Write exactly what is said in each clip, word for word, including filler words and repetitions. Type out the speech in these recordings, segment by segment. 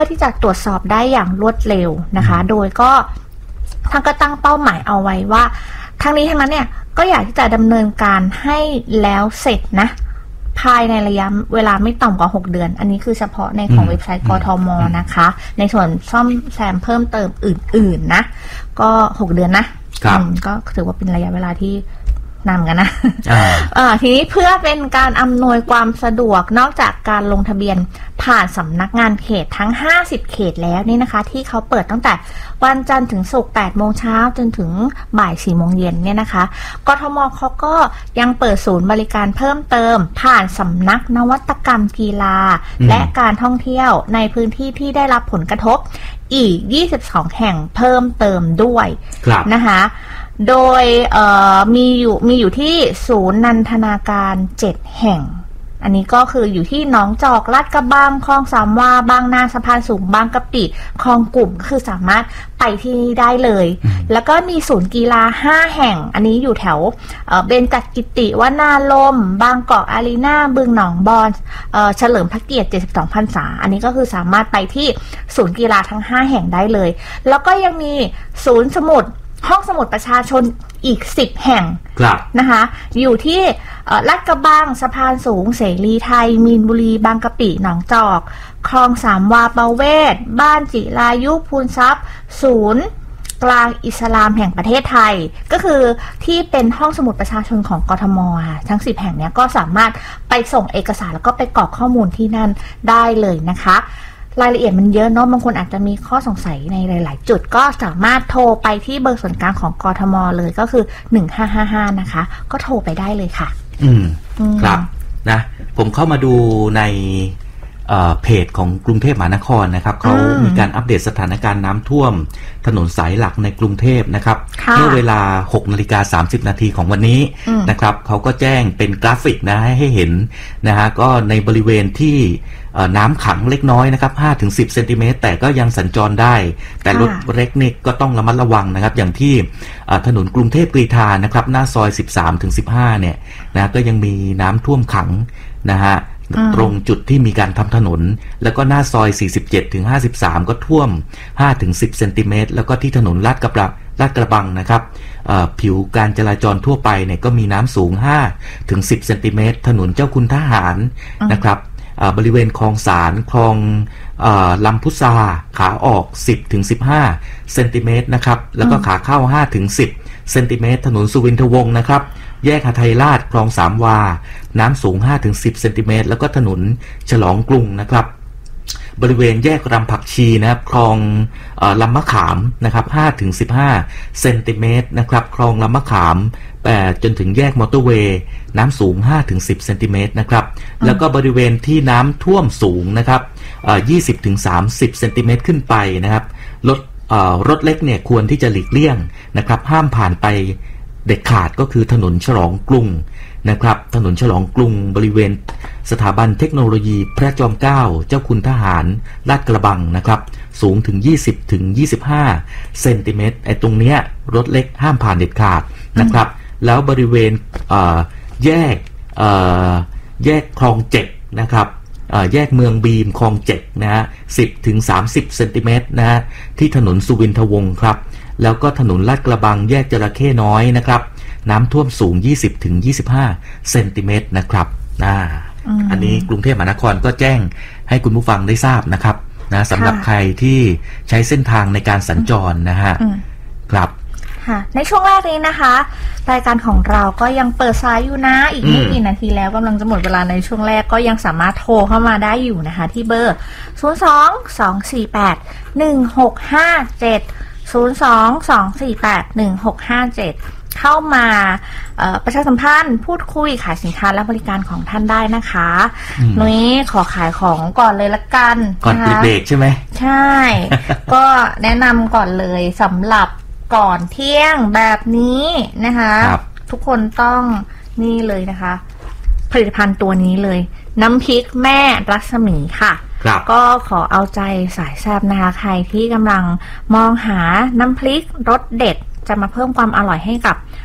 พื่อที่จะตรวจสอบได้อย่างรวดเร็วนะคะโดยก็ท่านก็ตั้งเป้าหมายเอาไว้ว่าทั้งนี้ทั้งนั้นเนี่ยก็อยากที่จะดำเนินการให้แล้วเสร็จนะภายในระยะเวลาไม่ต่ำกว่าหกเดือนอันนี้คือเฉพาะในของเว็บไซต์กทม.นะคะในส่วนซ่อมแซมเพิ่มเติมอื่นๆนะก็หกเดือนนะก็ถือว่าเป็นระยะเวลาที่นำกันนะทีนี้เพื่อเป็นการอำนวยความสะดวกนอกจากการลงทะเบียนผ่านสำนักงานเขตทั้งห้าสิบเขตแล้วนี่นะคะที่เขาเปิดตั้งแต่วันจันทร์ถึงศุกร์แปดโมงเช้าจนถึงบ่ายสี่โมงเย็นเนี่ยนะคะกทม.เขาก็ยังเปิดศูนย์บริการเพิ่มเติมผ่านสำนักนวัตกรรมกีฬาและการท่องเที่ยวในพื้นที่ที่ได้รับผลกระทบอีกยี่สิบสองแห่งเพิ่มเติมด้วยนะคะโดยมีอยู่มีอยู่ที่ศูนย์นันทนาการเจ็ดแห่งอันนี้ก็คืออยู่ที่หนองจอกลาดกระบังคลองสามวาบางนาสะพานสูงบางกะปิคลองกลุ่มคือสามารถไปที่นี่ได้เลยแล้วก็มีศูนย์กีฬาห้าแห่งอันนี้อยู่แถวเบญจกิติวนาลมบางกอกอารีนาบึงหนองบอนเฉลิมพระเกียรติเจ็ดสิบสองพรรษาอันนี้ก็คือสามารถไปที่ศูนย์กีฬาทั้งห้าแห่งได้เลยแล้วก็ยังมีศูนย์สมุดห้องสมุดประชาชนอีกสิบแห่งนะคะอยู่ที่ลาดกระบังสะพานสูงเสรีไทยมีนบุรีบางกะปิหนองจอกคลองสามวาประเวศบ้านจิรายุพูนทรัพย์ศูนย์กลางอิสลามแห่งประเทศไทยก็คือที่เป็นห้องสมุดประชาชนของกทม.ทั้งสิบแห่งนี้ก็สามารถไปส่งเอกสารแล้วก็ไปกรอกข้อมูลที่นั่นได้เลยนะคะรายละเอียดมันเยอะเนาะบางคนอาจจะมีข้อสงสัยในหลายๆจุดก็สามารถโทรไปที่เบอร์ส่วนกลางของกทม.เลยก็คือหนึ่งห้าห้าห้านะคะก็โทรไปได้เลยค่ะอืมครับนะผมเข้ามาดูในเพจของกรุงเทพมหานครนะครับเขามีการอัปเดตสถานการณ์น้ำท่วมถนนสายหลักในกรุงเทพนะครับเมื่อเวลา หกนาฬิกาสามสิบนาทีของวันนี้นะครับเขาก็แจ้งเป็นกราฟิกนะให้ให้เห็นนะฮะก็ในบริเวณที่น้ำขังเล็กน้อยนะครับ ห้าถึงสิบ เซนติเมตรแต่ก็ยังสัญจรได้แต่รถเล็กนี่ก็ต้องระมัดระวังนะครับอย่างที่ถนนกรุงเทพกรีฑานะครับหน้าซอย สิบสามถึงสิบห้า เนี่ยนะก็ยังมีน้ำท่วมขังนะฮะตรงจุดที่มีการทำถนนแล้วก็หน้าซอย สี่สิบเจ็ดถึงห้าสิบสาม ก็ท่วม ห้าถึงสิบ เซนติเมตรแล้วก็ที่ถนนลาดกระบังลาดกระบังนะครับผิวการจราจรทั่วไปเนี่ยก็มีน้ำสูง ห้าถึงสิบ เซนติเมตรถนนเจ้าคุณทหารนะครับบริเวณคลองสารคลองลำพุทราขาออก สิบถึงสิบห้า เซนติเมตรนะครับแล้วก็ขาเข้า ห้าถึงสิบ เซนติเมตรถนนสุวินทวงศ์นะครับแยกหทัยราชคลองสามวาน้ำสูง ห้าถึงสิบ เซนติเมตรแล้วก็ถนนฉลองกรุงนะครับบริเวณแยกรำผักชีนะครับคลองลำมะขามนะครับ ห้าถึงสิบห้า เซนติเมตรนะครับคลองลำมะขามจนถึงแยกมอเตอร์เวย์น้ำสูง ห้าถึงสิบ เซนติเมตรนะครับแล้วก็บริเวณที่น้ำท่วมสูงนะครับยี่สิบถึงสามสิบ เซนติเมตรขึ้นไปนะครับรถรถเล็กเนี่ยควรที่จะหลีกเลี่ยงนะครับห้ามผ่านไปเด็ดขาดก็คือถนนฉลองกรุงนะครับถนนฉลองกรุงบริเวณสถาบันเทคโนโลยีพระจอมเกล้าเจ้าคุณทหารลาดกระบังนะครับสูงถึงยี่สิบถึงยี่สิบห้าเซนติเมตรไอ้ตรงเนี้ยรถเล็กห้ามผ่านเด็ดขาดนะครับแล้วบริเวณแยกแยกคลองเจ็ดนะครับแยกเมืองบีมคลองเจ็ดนะฮะสิบถึงสามสิบเซนติเมตรนะฮะที่ถนนสุวินทวงศ์ครับแล้วก็ถนนลาดกระบังแยกจระเข้น้อยนะครับน้ำท่วมสูงยี่สิบถึงยี่สิบห้าเซนติเมตรนะครับอ่าอันนี้กรุงเทพมหานครก็แจ้งให้คุณผู้ฟังได้ทราบนะครับนะสำหรับใครที่ใช้เส้นทางในการสัญจรนะฮะครับในช่วงแรกนี้นะคะรายการของเราก็ยังเปิดสายอยู่นะอีกไม่กี่นาทีแล้วกำลังจะหมดเวลาในช่วงแรกก็ยังสามารถโทรเข้ามาได้อยู่นะคะที่เบอร์ศูนย์ สอง สอง สี่ แปด หนึ่ง หก ห้า เจ็ด ศูนย์ สอง สอง สี่ แปด หนึ่ง หก ห้า เจ็ดเข้ามาประชาสัมพันธ์พูดคุยขายสินค้าและบริการของท่านได้นะคะนุ้ยขอขายของก่อนเลยละกันก่อนปิดเบรกใช่ไหมใช่ ก็แนะนำก่อนเลยสำหรับก่อนเที่ยงแบบนี้นะคะทุกคนต้องนี่เลยนะคะผลิตภัณฑ์ตัวนี้เลยน้ำพริกแม่รัศมีค่ะก็ขอเอาใจสายแซ่บนะคะใครที่กำลังมองหาน้ำพริกรสเด็ดจะมาเพิ่มความอร่อยให้กับ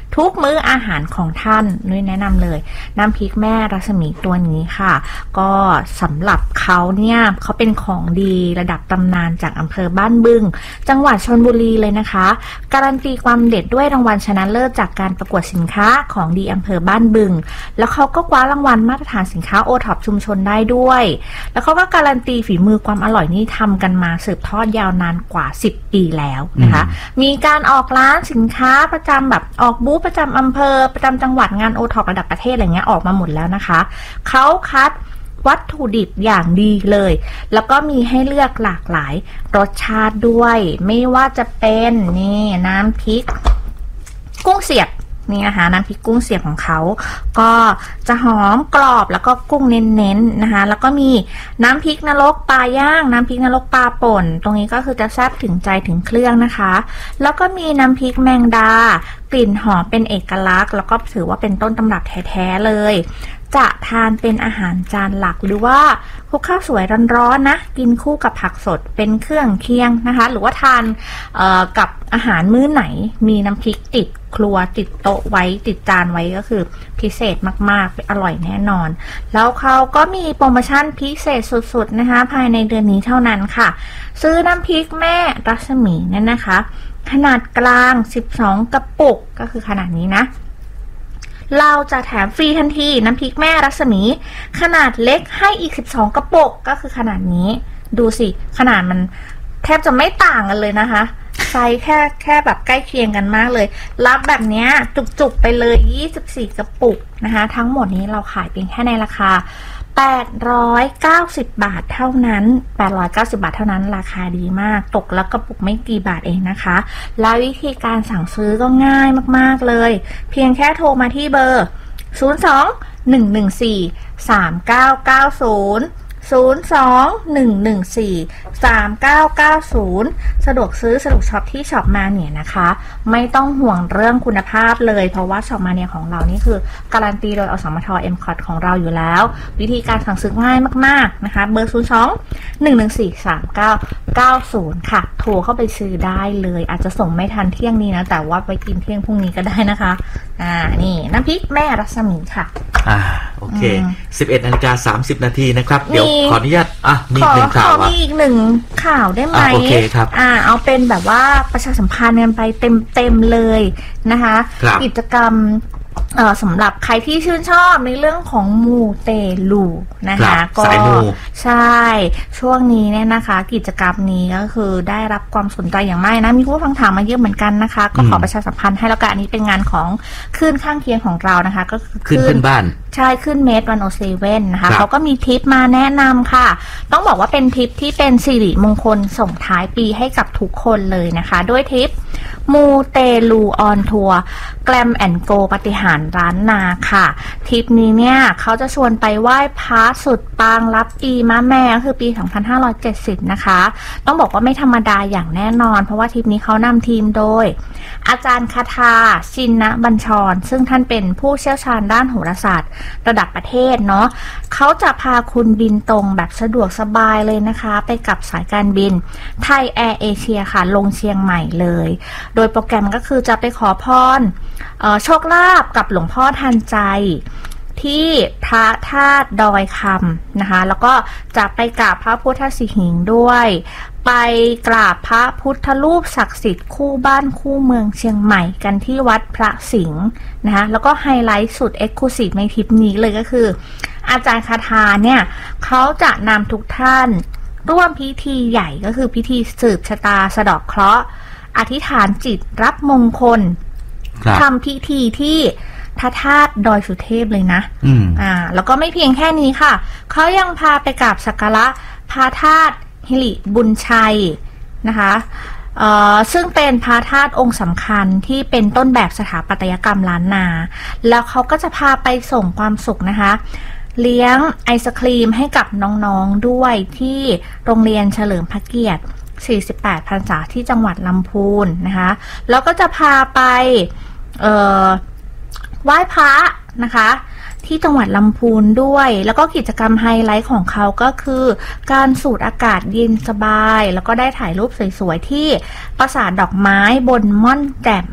ทุกมื้ออาหารของท่านนุ้ยแนะนำเลยน้ำพริกแม่รัศมีตัวนี้ค่ะก็สำหรับเขาเนี่ยเขาเป็นของดีระดับตำนานจากอำเภอบ้านบึงจังหวัดชลบุรีเลยนะคะการันตีความเด็ดด้วยรางวัลชนะเลิศจากการประกวดสินค้าของดีอำเภอบ้านบึงแล้วเขาก็คว้ารางวัลมาตรฐานสินค้าโอท็อปชุมชนได้ด้วยแล้วเขาก็การันตีฝีมือความอร่อยนี่ทำกันมาสืบทอดยาวนานกว่าสิบปีแล้วนะคะมีการออกร้านสินค้าประจำแบบออกบูธประจำอำเภอประจำจังหวัดงานโอท็อประดับประเทศอะไรเงี้ยออกมาหมดแล้วนะคะเขาคัดวัตถุดิบอย่างดีเลยแล้วก็มีให้เลือกหลากหลายรสชาติด้วยไม่ว่าจะเป็นนี่น้ำพริกกุ้งเสียบนี่นะคะน้ำพริกกุ้งเสียบของเขาก็จะหอมกรอบแล้วก็กุ้งเน้นๆนะคะแล้วก็มีน้ำพริกนรกปลาย่างน้ำพริกนรกปลาป่นตรงนี้ก็คือจะแซ่บถึงใจถึงเครื่องนะคะแล้วก็มีน้ำพริกแมงดากลิ่นหอมเป็นเอกลักษณ์แล้วก็ถือว่าเป็นต้นตำรับแท้ๆเลยจะทานเป็นอาหารจานหลักหรือว่าคลุกข้าวสวยร้อนๆนะกินคู่กับผักสดเป็นเครื่องเคียงนะคะหรือว่าทานกับอาหารมื้อไหนมีน้ำพริกติดครัวติดโต๊ะไว้ติดจานไว้ก็คือพิเศษมากๆอร่อยแน่นอนแล้วเขาก็มีโปรโมชั่นพิเศษสุดๆนะคะภายในเดือนนี้เท่านั้นค่ะซื้อน้ำพริกแม่รัศมีนั่นนะคะขนาดกลางสิบสองกระปุกก็คือขนาดนี้นะเราจะแถมฟรีทันทีน้ำพริกแม่รัศมีขนาดเล็กให้อีกสิบสองกระปุกก็คือขนาดนี้ดูสิขนาดมันแทบจะไม่ต่างกันเลยนะคะไซส์แค่แค่แบบใกล้เคียงกันมากเลยรับแบบนี้จุกๆไปเลยยี่สิบสี่กระปุกนะคะทั้งหมดนี้เราขายเพียงแค่ในราคาแปดร้อยเก้าสิบบาทเท่านั้นแปดร้อยเก้าสิบบาทเท่านั้นราคาดีมากตกแล้วกระปุกไม่กี่บาทเองนะคะและวิธีการสั่งซื้อก็ง่ายมากๆเลยเพียงแค่โทรมาที่เบอร์ศูนย์ สอง หนึ่ง หนึ่ง สี่ สาม เก้า เก้า ศูนย์ ศูนย์ สอง หนึ่ง หนึ่ง สี่ สาม เก้า เก้า ศูนย์สะดวกซื้อสะดวกช็อปที่ช็อปมาเนี่ยนะคะไม่ต้องห่วงเรื่องคุณภาพเลยเพราะว่าช็อปมาเนี่ยของเรานี่คือการันตีโดยอสมท เอ็ม คอท ของเราอยู่แล้ววิธีการสั่งซื้อง่ายมากๆนะคะเบอร์ศูนย์ สอง หนึ่ง หนึ่ง สี่ สาม เก้า เก้า ศูนย์ค่ะโทรเข้าไปซื้อได้เลยอาจจะส่งไม่ทันเที่ยงนี้นะแต่ว่าไปกินเที่ยงพรุ่งนี้ก็ได้นะคะอ่านี่น้ำพริกแม่รัศมีค่ะอ่าโอเค สิบเอ็ดนาฬิกาสามสิบนาทีนะครับเดี๋ยวขออนุญาตอ่ะมีหนึ่งข่าวอ่ะมีอีกหนึ่งข่าวได้ไหมโอเคครับอ่าเอาเป็นแบบว่าประชาสัมพันธ์กันไปเต็มๆเลยนะคะกิจกรรมเอ่อสำหรับใครที่ชื่นชอบในเรื่องของมูเตลูนะคะก็ใช่ช่วงนี้เนี่ยนะคะกิจกรรมนี้ก็คือได้รับความสนใจอย่างมากนะมีผู้ฟังถามมาเยอะเหมือนกันนะคะก็ขอประชาสัมพันธ์ให้แล้วกันอันนี้เป็นงานของคลื่นข้างเคียงของเรานะคะก็คือคลื่นเพื่อนบ้านใช่ขึ้นเมตรวันโอเซเว่นนะคะเขาก็มีทิปมาแนะนำค่ะต้องบอกว่าเป็นทิปที่เป็นสิริมงคลส่งท้ายปีให้กับทุกคนเลยนะคะด้วยทิปมูเตลูออนทัวร์แกลมแอนโกปฏิหารร้านนาค่ะทิปนี้เนี่ยเขาจะชวนไปไหว้พระสุดปังรับปีมะแม่ก็คือปีสองพันห้าร้อยเจ็ดสิบนะคะต้องบอกว่าไม่ธรรมดาอย่างแน่นอนเพราะว่าทิปนี้เขานำทีมโดยอาจารย์คาถาชินนะบัญชรซึ่งท่านเป็นผู้เชี่ยวชาญด้านโหราศาสตร์ระดับประเทศเนาะเขาจะพาคุณบินตรงแบบสะดวกสบายเลยนะคะไปกับสายการบินไทยแอร์เอเชียค่ะลงเชียงใหม่เลยโดยโปรแกรมก็คือจะไปขอพรเอ่อโชคลาภกับหลวงพ่อทันใจที่พระธาตุดอยคำนะคะแล้วก็จะไปกราบพระพุทธสิหิงค์ด้วยไปกราบพระพุทธรูปศักดิ์สิทธิ์คู่บ้านคู่เมืองเชียงใหม่กันที่วัดพระสิงห์นะคะแล้วก็ไฮไลท์สุดเอ็กซ์คลูซีฟในทริปนี้เลยก็คืออาจารย์คาถาเนี่ยเขาจะนำทุกท่านร่วมพิธีใหญ่ก็คือพิธีสืบชะตาสะเดาะเคราะห์อธิษฐานจิตรับมงคลทำพิธีที่พระธาตุดอยสุเทพเลยนะอ่าแล้วก็ไม่เพียงแค่นี้ค่ะเขายังพาไปกราบสักการะพระธาตุหิริบุญชัยนะคะเอ่อซึ่งเป็นพระธาตุองค์สำคัญที่เป็นต้นแบบสถาปัตยกรรมล้านนาแล้วเขาก็จะพาไปส่งความสุขนะคะเลี้ยงไอศครีมให้กับน้องๆด้วยที่โรงเรียนเฉลิมพระเกียรติสี่สิบแปดพรรษาที่จังหวัดลำพูนนะคะแล้วก็จะพาไปเอ่อไหว้พระนะคะที่จังหวัดลำพูนด้วยแล้วก็กิจกรรมไฮไลท์ของเขาก็คือการสูดอากาศเย็นสบายแล้วก็ได้ถ่ายรูปสวยๆที่ปราสาทดอกไม้บนม่อนแจ่ม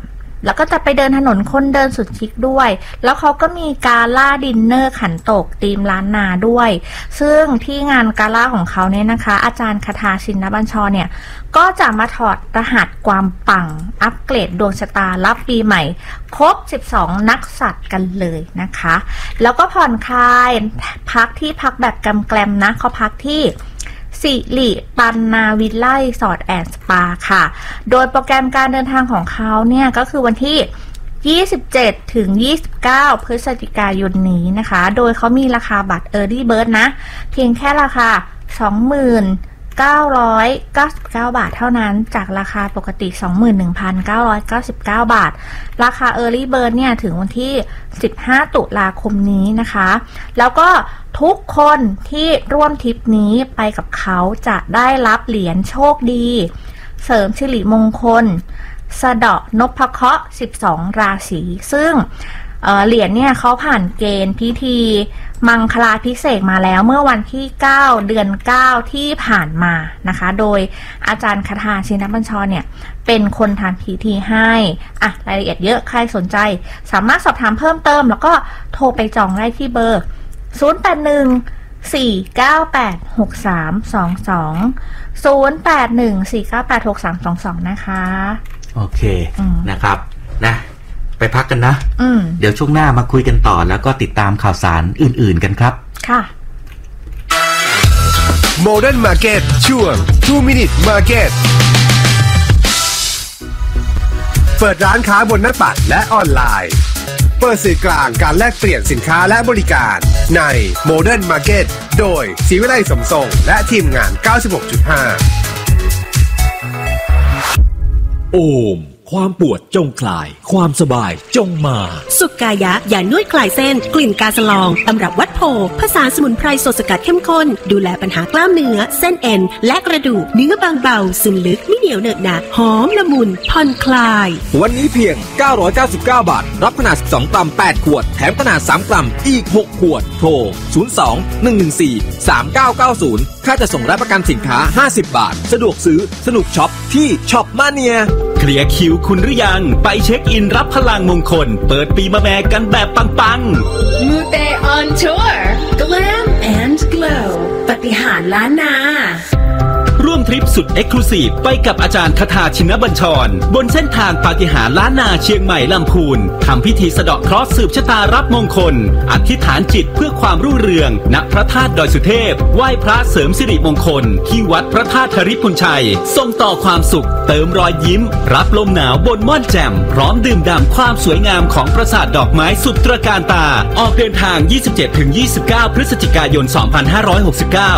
แล้วก็จะไปเดินถนนคนเดินสุดชิคด้วย แล้วเขาก็มีกาล่าดินเนอร์ขันโตกธีมล้านนาด้วย ซึ่งที่งานกาล่าของเขาเนี่ยนะคะอาจารย์คทาชินบัญชรเนี่ยก็จะมาถอดรหัสความปังอัปเกรดดวงชะตารับปีใหม่ครบสิบสองนักสัตว์กันเลยนะคะแล้วก็ผ่อนคลายพักที่พักแบบแกลมๆนะเขาพักที่สิริปันนาวิลไลสอร์ทแอนด์สปาค่ะโดยโปรแกรมการเดินทางของเขาเนี่ยก็คือวันที่ยี่สิบเจ็ดถึงยี่สิบเก้าพฤศจิกายนนี้นะคะโดยเขามีราคาบัตร Early Bird นะเพียงแค่ราคา สองหมื่นเก้าร้อยเก้าสิบเก้า บาทเท่านั้นจากราคาปกติ สองหมื่นหนึ่งพันเก้าร้อยเก้าสิบเก้า บาทราคา Early Bird เนี่ยถึงวันที่สิบห้าตุลาคมนี้นะคะแล้วก็ทุกคนที่ร่วมทริปนี้ไปกับเขาจะได้รับเหรียญโชคดีเสริมสิริมงคลสะเดาะนพเคราะห์สิบสองราศีซึ่ง เ, เหรียญเนี่ยเขาผ่านเกณฑ์พิธีมังคลาภิเษกมาแล้วเมื่อวันที่เก้าเดือนเก้าที่ผ่านมานะคะโดยอาจารย์คทาชินบัญชรเนี่ยเป็นคนทำพิธีให้อ่ะรายละเอียดเยอะใครสนใจสามารถสอบถามเพิ่มเติมแล้วก็โทรไปจองได้ที่เบอร์ศูนย์ แปด หนึ่ง สี่ เก้า แปด หก สาม สอง สอง ศูนย์ แปด หนึ่ง สี่ เก้า แปด หก สาม สอง สองนะคะโอเคนะครับนะไปพักกันนะเดี๋ยวช่วงหน้ามาคุยกันต่อแล้วก็ติดตามข่าวสารอื่นๆกันครับค่ะ Modern Market ช่วง two minute market เปิดร้านค้าบนหน้าปัดและออนไลน์เปิดสื่อกลางการแลกเปลี่ยนสินค้าและบริการใน Modern Market โดยศรีวิไลสมทรงและทีมงาน เก้าสิบหกจุดห้าโอมความปวดจงคลายความสบายจงมาสุกายะยานวดคลายเส้นกลิ่นกาสลองตำรับวัดโพผสานสมุนไพรสดสกัดเข้มข้นดูแลปัญหากล้ามเนื้อเส้นเอ็นและกระดูกเนื้อบางเบาซึมลึกไม่เหนียวเหนอะหนะหอมละมุนผ่อนคลายวันนี้เพียงเก้าร้อยเก้าสิบเก้าบาทรับขนาดสิบสองกรัมแปดขวดแถมขนาดสามกรัมอีกหกขวดโทรศูนย์ สอง หนึ่ง หนึ่ง สี่ สาม เก้า เก้า ศูนย์ค่าจะส่งและประกันสินค้าห้าสิบบาทสะดวกซื้อสนุกช็อปที่ช็อปมาเนียเคลียร์คิวคุณหรือยังไปเช็คอินรับพลังมงคลเปิดปีมะแม่กันแบบปังๆมูเตออนทัวร์ Glam and Glow ปฏิหารล้านนาร่วมทริปสุดเอ็กซ์คลูซีฟไปกับอาจารย์คทาชินบัญชรบนเส้นทางปาฏิหาริย์ล้านนาเชียงใหม่ลำพูนทำพิธีสะเดาะเคราะห์สืบชะตารับมงคลอธิษฐานจิตเพื่อความรุ่งเรืองณพระธาตุดอยสุเทพไหว้พระเสริมสิริมงคลที่วัดพระธาตุธริพุนชัยส่งต่อความสุขเติมรอยยิ้มรับลมหนาวบนม่อนแจ่มพร้อมดื่มด่ำความสวยงามของปราสาทดอกไม้สุดตระการตาออกเดินทาง ยี่สิบเจ็ดถึงยี่สิบเก้า พฤศจิกายน สองพันห้าร้อยหกสิบเก้า